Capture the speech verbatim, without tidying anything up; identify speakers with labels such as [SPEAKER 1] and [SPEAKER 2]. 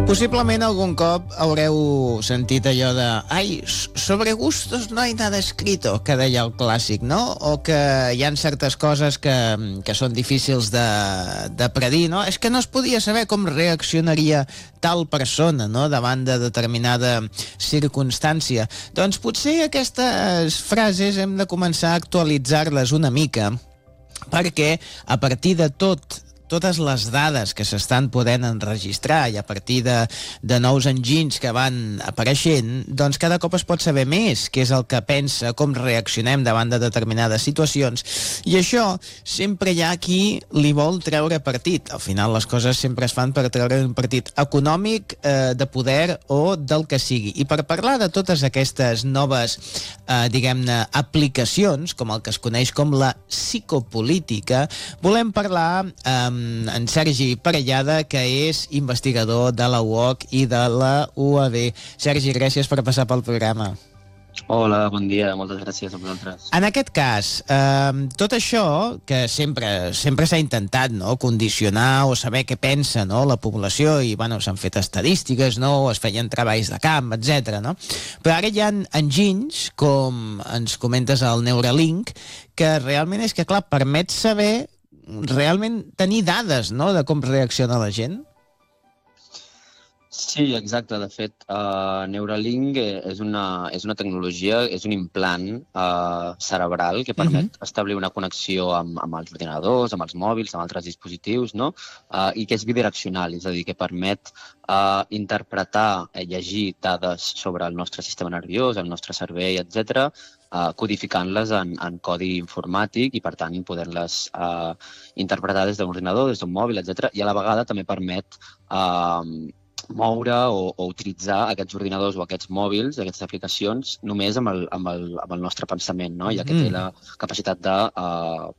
[SPEAKER 1] Possiblement algun cop haureu sentit allò de «Ai, sobre gustos no hay nada escrito», que deia el clàssic, no? O que hi ha certes coses que, que són difícils de, de predir, no? És que no es podia saber com reaccionaria tal persona, no?, davant de determinada circumstància. Doncs potser aquestes frases hem de començar a actualitzar-les una mica, perquè a partir de tot totes les dades que s'estan podent enregistrar i a partir de, de nous enginys que van apareixent, doncs cada cop es pot saber més què és el que pensa, com reaccionem davant de determinades situacions, i això sempre hi ha qui li vol treure partit. Al final les coses sempre es fan per treure un partit econòmic, eh, de poder o del que sigui. I per parlar de totes aquestes noves, eh, diguem-ne, aplicacions, com el que es coneix com la psicopolítica, volem parlar amb en Sergi Parellada, que és investigador de la U O C i de la U A B. Sergi, gràcies per passar pel programa.
[SPEAKER 2] Hola, bon dia, moltes gràcies a vosaltres.
[SPEAKER 1] En aquest cas, eh, tot això que sempre sempre s'ha intentat, no?, condicionar o saber què pensa, no?, la població, i bueno, s'han fet estadístiques, no?, es feien treballs de camp, etcètera, no? Però ara hi ha enginys, com ens comentes al Neuralink, que realment és que, clar, permet saber realment tenir dades, no?, de com reacciona la gent.
[SPEAKER 2] Sí, exacte. De fet, uh, Neuralink és una, és una tecnologia, és un implant uh, cerebral que permet uh-huh. establir una connexió amb, amb els ordinadors, amb els mòbils, amb altres dispositius, no? Uh, i que és bidireccional, és a dir, que permet uh, interpretar, eh, llegir dades sobre el nostre sistema nerviós, el nostre cervell, etcètera, Uh, codificant-les en, en codi informàtic i, per tant, poder-les uh, interpretar des d'un ordinador, des d'un mòbil, etcètera. I a la vegada també permet uh, moure o, o utilitzar aquests ordinadors o aquests mòbils, aquestes aplicacions, només amb el, amb el, amb el nostre pensament, no? Ja que té la capacitat de uh,